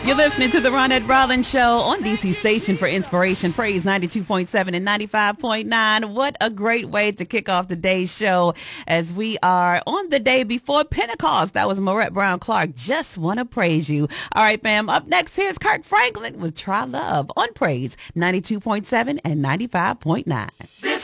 You're listening to the Ronette Rollins Show on DC Station for Inspiration Praise 92.7 and 95.9. What a great way to kick off today's show as we are on the day before Pentecost. That was Morette Brown Clark. Just want to praise you. All right, fam. Up next, here's Kirk Franklin with Try Love on Praise 92.7 and 95.9.